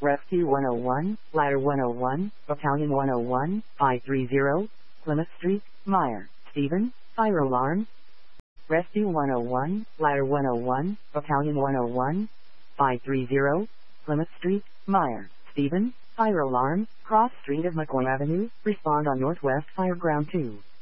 Rescue 101, Ladder 101, Battalion 101, 530, Plymouth Street, Meyer, Stephen, fire alarm. Rescue 101, Ladder 101, Battalion 101, 530, Plymouth Street, Meyer, Stephen, fire alarm, cross street of McCoy Avenue, respond on Northwest Fireground 2.